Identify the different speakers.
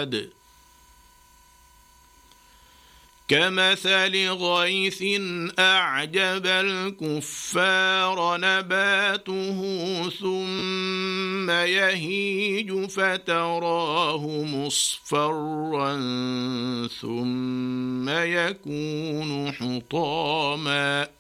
Speaker 1: أحد كمثل غيث أعجب الكفار نباته ثم يهيج فتراه مصفرا ثم يكون حطاما